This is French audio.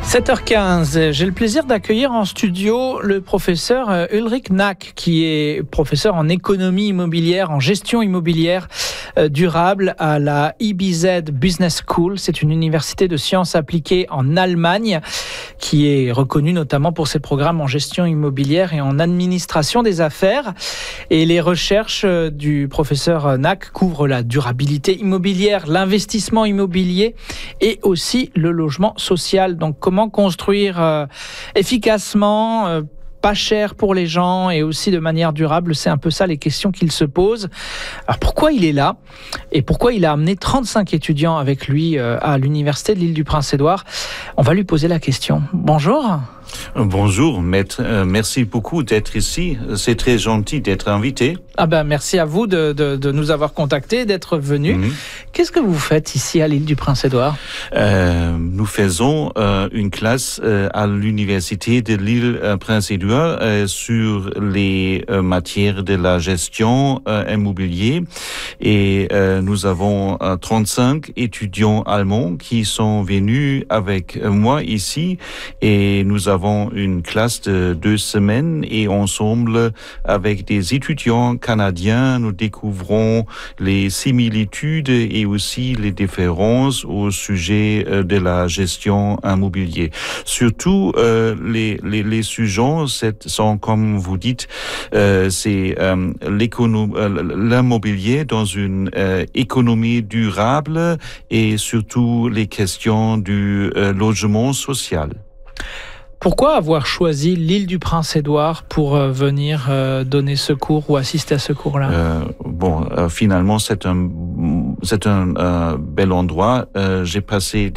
7h15, j'ai le plaisir d'accueillir en studio le professeur Ulrich Nack, qui est professeur en économie immobilière, en gestion immobilière durable à la IBZ Business School. C'est une université de sciences appliquées en Allemagne qui est reconnue notamment pour ses programmes en gestion immobilière et en administration des affaires. Et les recherches du professeur Nack couvrent la durabilité immobilière, l'investissement immobilier et aussi le logement social. Donc comment construire efficacement, pas cher pour les gens et aussi de manière durable, c'est un peu ça les questions qu'il se pose. Alors pourquoi il est là et pourquoi il a amené 35 étudiants avec lui à l'université de l'Île-du-Prince-Édouard? On va lui poser la question. Bonjour. Bonjour, maître. Merci beaucoup d'être ici. C'est très gentil d'être invité. Merci à vous de nous avoir contactés, d'être venus. Qu'est-ce que vous faites ici à l'Île-du-Prince-Édouard? Nous faisons une classe à l'université de l'Île-Prince-Édouard sur les matières de la gestion immobilière. Et nous avons 35 étudiants allemands qui sont venus avec moi ici. Et nous avons une classe de 2 semaines et ensemble avec des étudiants canadiens, nous découvrons les similitudes et aussi les différences au sujet de la gestion immobilière. Surtout, les sujets sont, comme vous dites, c'est l'immobilier dans une économie durable et surtout les questions du logement social. Pourquoi avoir choisi l'Île-du-Prince-Édouard pour venir donner ce cours ou assister à ce cours-là? Finalement, c'est un bel endroit. J'ai passé